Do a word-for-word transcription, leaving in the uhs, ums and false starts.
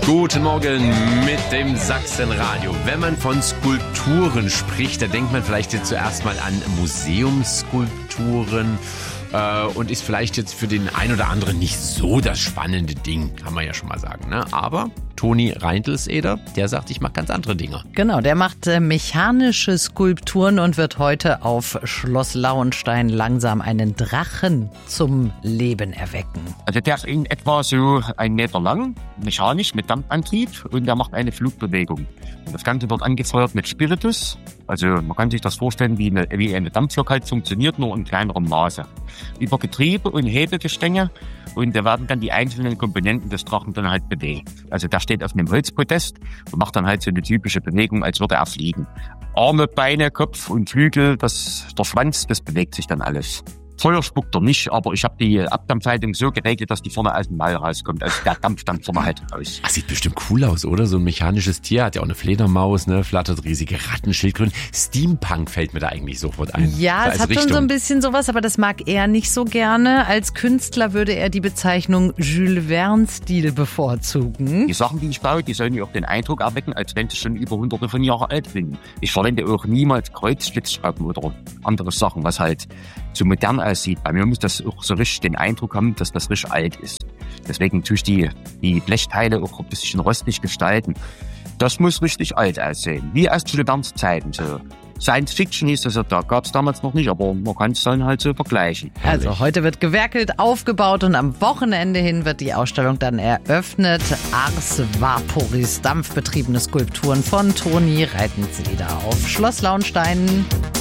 Guten Morgen mit dem Sachsenradio. Wenn man von Skulpturen spricht, da denkt man vielleicht jetzt zuerst mal an Museumsskulpturen äh, und ist vielleicht jetzt für den ein oder anderen nicht so das spannende Ding, kann man ja schon mal sagen. Ne? Aber Toni Reintelseder, der sagt, ich mache ganz andere Dinge. Genau, der macht äh, mechanische Skulpturen und wird heute auf Schloss Lauenstein langsam einen Drachen zum Leben erwecken. Also der ist in etwa so ein Meter lang, mechanisch mit Dampfantrieb und der macht eine Flugbewegung. Und das Ganze wird angefeuert mit Spiritus. Also man kann sich das vorstellen, wie eine, wie eine Dampflok halt funktioniert, nur in kleinerem Maße. Über Getriebe und Hebegestänge und da werden dann die einzelnen Komponenten des Drachen dann halt bewegt. Also der steht auf einem Holzpodest und macht dann halt so eine typische Bewegung, als würde er fliegen. Arme, Beine, Kopf und Flügel, das, der Schwanz, das bewegt sich dann alles. Feuer spuckt er nicht, aber ich habe die Abdampfleitung so geregelt, dass die vorne aus dem Mal rauskommt. Also der dampft dann vorne halt raus. Das sieht bestimmt cool aus, oder? So ein mechanisches Tier, hat ja auch eine Fledermaus, ne? Flattert riesige Ratten, Schildkröten. Steampunk fällt mir da eigentlich sofort ein. Ja, so es hat Richtung. Schon so ein bisschen sowas, aber das mag er nicht so gerne. Als Künstler würde er die Bezeichnung Jules Verne-Stil bevorzugen. Die Sachen, die ich baue, die sollen ja auch den Eindruck erwecken, als wenn sie schon über hunderte von Jahren alt sind. Ich verwende auch niemals Kreuzschlitzschrauben oder andere Sachen, was halt so modern aussieht. Bei mir muss das auch so richtig den Eindruck haben, dass das richtig alt ist. Deswegen tue ich die, die Blechteile auch ein bisschen rostig gestalten. Das muss richtig alt aussehen, wie aus Studentenzeiten. So. Science Fiction hieß das ja, da gab es damals noch nicht, aber man kann es dann halt so vergleichen. Also heute wird gewerkelt, aufgebaut und am Wochenende hin wird die Ausstellung dann eröffnet. Ars Vaporis, dampfbetriebene Skulpturen von Toni Reintelseder auf Schloss Lauenstein.